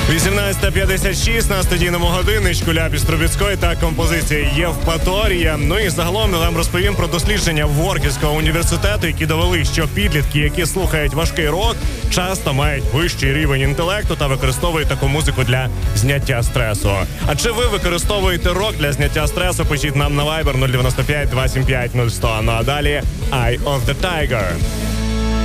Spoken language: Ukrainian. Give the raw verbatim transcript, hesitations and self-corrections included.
вісімнадцята п'ятдесят шість на студійному годинничку Ляпіс Трубецької та композиція «Євпаторія». Ну і загалом я вам розповім про дослідження Ворківського університету, які довели, що підлітки, які слухають важкий рок, часто мають вищий рівень інтелекту та використовують таку музику для зняття стресу. А чи ви використовуєте рок для зняття стресу? Пишіть нам на Viber нуль дев'яносто п'ять двадцять п'ять нуль сто. Ну а далі Eye of the Tiger.